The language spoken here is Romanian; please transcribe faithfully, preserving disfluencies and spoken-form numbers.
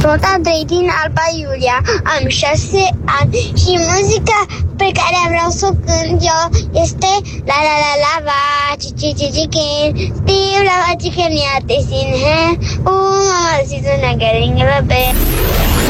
Sunt Andrei din Alba Iulia, am șase ani și muzica pe care vreau să o cânt eu este La la la la va, cici cici chicken, Steve la va chicken ia te sin hai, oh mama si tu na getting a bit.